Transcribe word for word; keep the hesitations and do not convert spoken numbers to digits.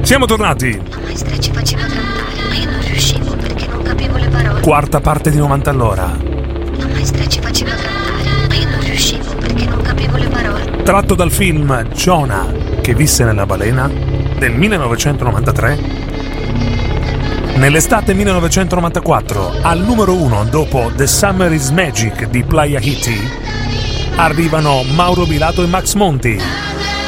Siamo tornati. La maestra ci faceva cantare, ma io non riuscivo perché non capivo le parole. Quarta parte di novanta all'ora. La maestra ci faceva cantare, ma io non riuscivo perché non capivo le parole. Tratto dal film Jonah, che visse nella balena, del millenovecentonovantatré. Nell'estate millenovecentonovantaquattro, al numero uno dopo The Summer is Magic di Playa Hiti, arrivano Mauro Bilato e Max Monti.